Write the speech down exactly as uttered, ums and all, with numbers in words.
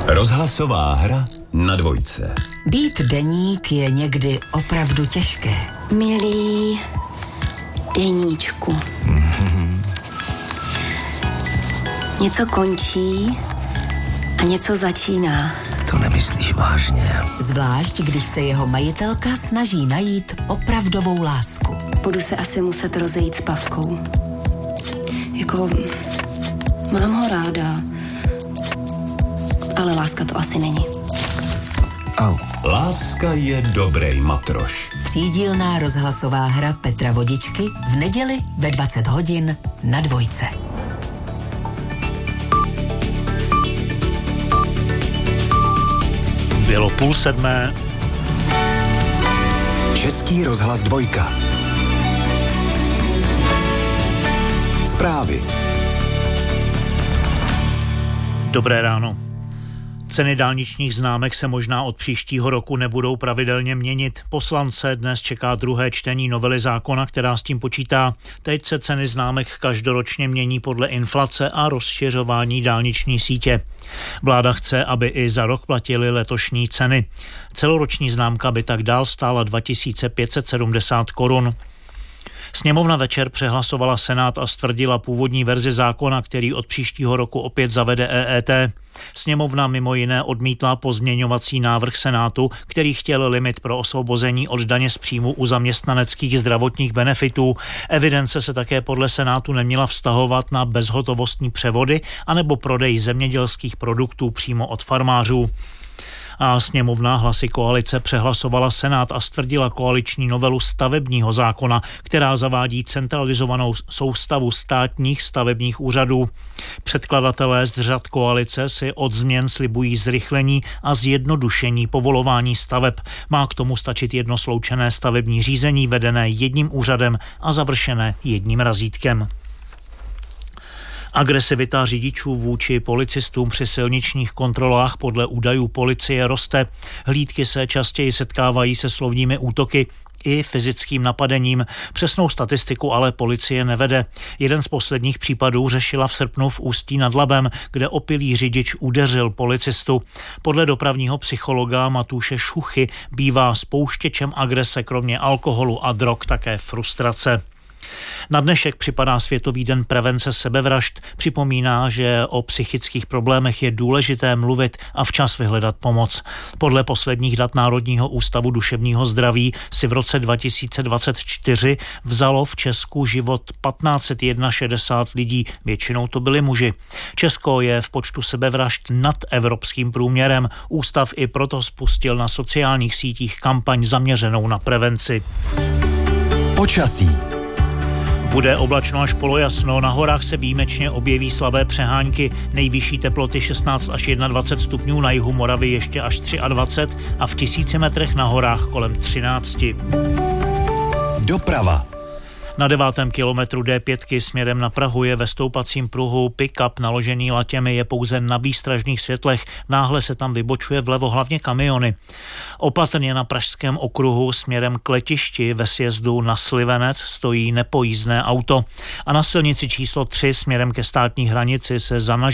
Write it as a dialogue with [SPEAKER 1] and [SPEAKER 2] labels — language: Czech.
[SPEAKER 1] Rozhlasová hra na dvojce.
[SPEAKER 2] Být deník je někdy opravdu těžké.
[SPEAKER 3] Milý deníčku. Něco končí a něco začíná.
[SPEAKER 4] To nemyslíš vážně.
[SPEAKER 2] Zvlášť, když se jeho majitelka snaží najít opravdovou lásku.
[SPEAKER 3] Budu se asi muset rozejít s Pavkou. Jako, mám ho ráda, ale láska to asi není.
[SPEAKER 4] Au.
[SPEAKER 1] Láska je dobrý matroš.
[SPEAKER 2] Třídílná rozhlasová hra Petra Vodičky v neděli ve dvacet hodin na dvojce.
[SPEAKER 5] Bylo půl sedmé.
[SPEAKER 6] Český rozhlas dvojka. Zprávy.
[SPEAKER 5] Dobré ráno. Ceny dálničních známek se možná od příštího roku nebudou pravidelně měnit. Poslance dnes čeká druhé čtení novely zákona, která s tím počítá. Teď se ceny známek každoročně mění podle inflace a rozšiřování dálniční sítě. Vláda chce, aby i za rok platily letošní ceny. Celoroční známka by tak dál stála dva tisíce pět set sedmdesát korun. Sněmovna večer přehlasovala Senát a stvrdila původní verzi zákona, který od příštího roku opět zavede E E T. Sněmovna mimo jiné odmítla pozměňovací návrh Senátu, který chtěl limit pro osvobození od daně z příjmu u zaměstnaneckých zdravotních benefitů. Evidence se také podle Senátu neměla vztahovat na bezhotovostní převody anebo prodej zemědělských produktů přímo od farmářů. A sněmovna hlasy koalice přehlasovala Senát a stvrdila koaliční novelu stavebního zákona, která zavádí centralizovanou soustavu státních stavebních úřadů. Předkladatelé z řad koalice si od změn slibují zrychlení a zjednodušení povolování staveb. Má k tomu stačit jedno sloučené stavební řízení vedené jedním úřadem a završené jedním razítkem. Agresivita řidičů vůči policistům při silničních kontrolách podle údajů policie roste. Hlídky se častěji setkávají se slovními útoky i fyzickým napadením. Přesnou statistiku ale policie nevede. Jeden z posledních případů řešila v srpnu v Ústí nad Labem, kde opilý řidič udeřil policistu. Podle dopravního psychologa Matúše Šuchy bývá spouštěčem agrese kromě alkoholu a drog také frustrace. Na dnešek připadá Světový den prevence sebevražd. Připomíná, že o psychických problémech je důležité mluvit a včas vyhledat pomoc. Podle posledních dat Národního ústavu duševního zdraví si v roce dva tisíce dvacet čtyři vzalo v Česku život patnáct set šedesát jedna lidí, většinou to byli muži. Česko je v počtu sebevražd nad evropským průměrem. Ústav i proto spustil na sociálních sítích kampaň zaměřenou na prevenci.
[SPEAKER 6] Počasí.
[SPEAKER 5] Bude oblačno až polojasno, na horách se výjimečně objeví slabé přehánky, nejvyšší teploty šestnáct až dvacet jedna stupňů, na jihu Moravy ještě až dvacet tři a v tisíci metrech na horách kolem třináct.
[SPEAKER 6] Doprava.
[SPEAKER 5] Na devátém kilometru D pět směrem na Prahu je ve stoupacím pruhu pick-up naložený latěmi, je pouze na výstražných světlech, náhle se tam vybočuje vlevo hlavně kamiony. Opatrně na pražském okruhu směrem k letišti ve sjezdu na Slivenec stojí nepojízdné auto a na silnici číslo tři směrem ke státní hranici se za